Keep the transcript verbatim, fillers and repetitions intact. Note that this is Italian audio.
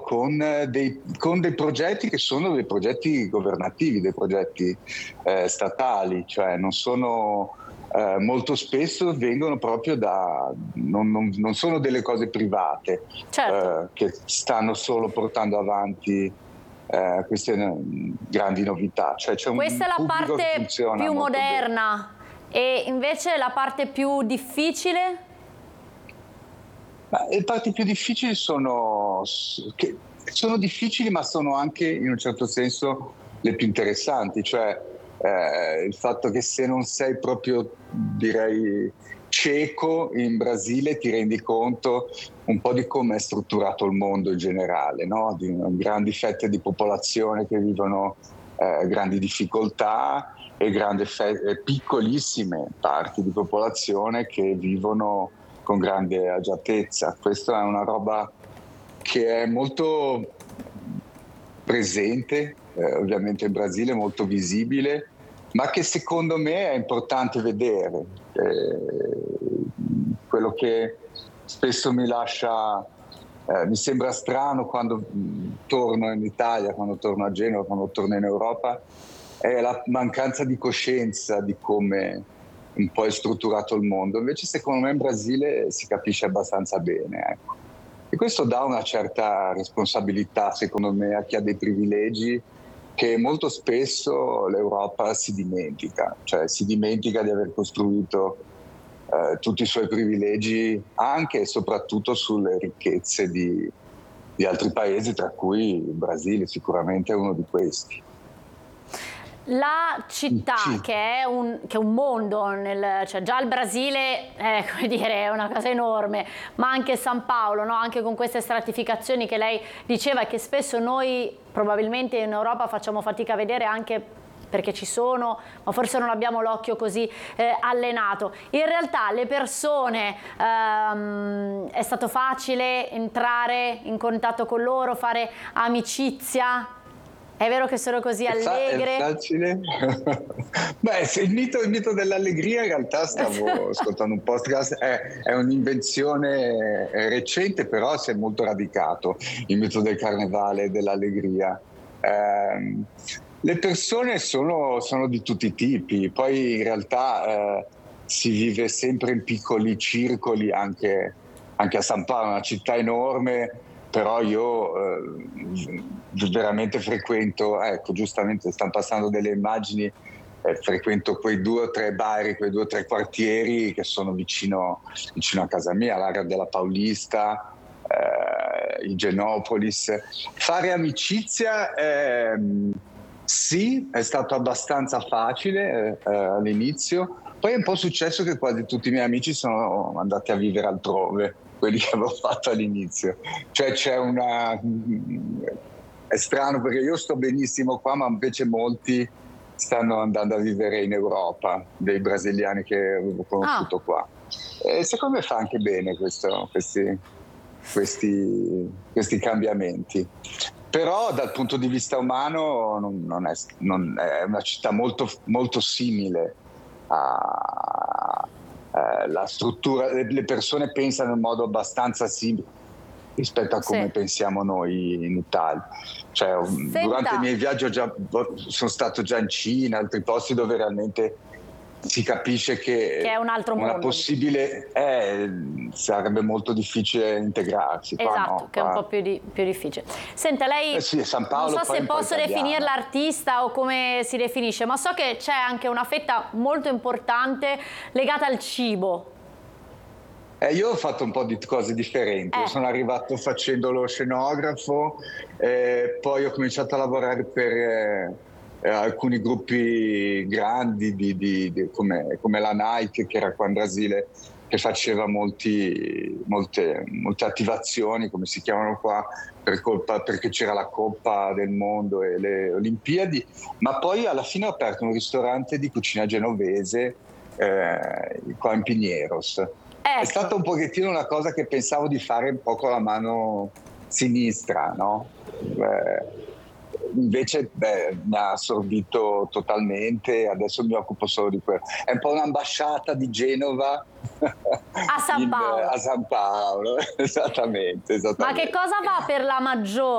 con dei, con dei progetti che sono dei progetti governativi, dei progetti eh, statali, cioè non sono... Eh, molto spesso vengono proprio da, non, non, non sono delle cose private, certo. eh, che stanno solo portando avanti eh, queste n- grandi novità. Cioè c'è un Questa è la pubblico che parte funziona più molto bene. moderna e invece la parte più difficile? Ma le parti più difficili sono, che sono difficili, ma sono anche in un certo senso le più interessanti, cioè eh, il fatto che se non sei proprio, direi, cieco in Brasile ti rendi conto un po' di come è strutturato il mondo in generale, no? Di grandi fette di popolazione che vivono eh, grandi difficoltà e grandi fe- e piccolissime parti di popolazione che vivono con grande agiatezza. Questa è una roba che è molto presente, eh, ovviamente in Brasile, molto visibile, ma che secondo me è importante vedere. Eh, quello che spesso mi lascia, eh, mi sembra strano quando mh, torno in Italia, quando torno a Genova, quando torno in Europa, è la mancanza di coscienza di come un po' è strutturato il mondo. Invece secondo me in Brasile si capisce abbastanza bene, ecco. E questo dà una certa responsabilità, secondo me, a chi ha dei privilegi che molto spesso l'Europa si dimentica, cioè si dimentica di aver costruito eh, tutti i suoi privilegi anche e soprattutto sulle ricchezze di, di altri paesi, tra cui il Brasile sicuramente è uno di questi. La città, Sì. che è un, che è un mondo, nel, cioè già il Brasile è, come dire, è una cosa enorme, ma anche San Paolo, no? Anche con queste stratificazioni che lei diceva e che spesso noi probabilmente in Europa facciamo fatica a vedere anche perché ci sono, ma forse non abbiamo l'occhio così eh, allenato. In realtà le persone, ehm, è stato facile entrare in contatto con loro, fare amicizia? È vero che sono così allegre? È facile? Beh, il mito, il mito dell'allegria in realtà stavo ascoltando un podcast, è, è un'invenzione recente, però si è molto radicato, il mito del carnevale e dell'allegria. Eh, le persone sono, sono di tutti i tipi, poi in realtà eh, si vive sempre in piccoli circoli, anche, anche a San Paolo, una città enorme. Però io eh, veramente frequento, ecco, giustamente stanno passando delle immagini, eh, frequento quei due o tre bar, quei due o tre quartieri che sono vicino, vicino a casa mia, l'area della Paulista, eh, il Genopolis. Fare amicizia, ehm, sì, è stato abbastanza facile eh, all'inizio, poi è un po' successo che quasi tutti i miei amici sono andati a vivere altrove, quelli che avevo fatto all'inizio. Cioè c'è una... È strano perché io sto benissimo qua, ma invece molti stanno andando a vivere in Europa, dei brasiliani che avevo conosciuto Ah. qua. E secondo me fa anche bene questo, questi, questi, questi cambiamenti. Però dal punto di vista umano non, non è, non è una città molto, molto simile a... Eh, la struttura, le persone pensano in modo abbastanza simile rispetto a come Sì. pensiamo noi in Italia. Cioè, Senta. durante i miei viaggi ho già, sono stato già in Cina, altri posti dove realmente si capisce che, che è un altro una mondo. possibile eh, sarebbe molto difficile integrarsi. Qua Esatto, no, che è un qua... po' più, di, più difficile. Senta, lei, eh sì, San Paolo, non so se posso definirla artista o come si definisce, ma so che c'è anche una fetta molto importante legata al cibo. Eh, io ho fatto un po' di cose differenti, Eh. sono arrivato facendo lo scenografo, eh, poi ho cominciato a lavorare per eh, eh, alcuni gruppi grandi di, di, di, come, come la Nike, che era qua in Brasile, che faceva molti, molte, molte attivazioni, come si chiamano qua, per colpa, perché c'era la Coppa del Mondo e le Olimpiadi, ma poi alla fine ho aperto un ristorante di cucina genovese eh, qua in Pineros. Ecco. È stata un pochettino una cosa che pensavo di fare un po' con la mano sinistra, no? Eh, invece beh, mi ha assorbito totalmente, adesso mi occupo solo di quello. È un po' un'ambasciata di Genova a San Paolo. In, a San Paolo, esattamente, esattamente. Ma che cosa va per la maggiore?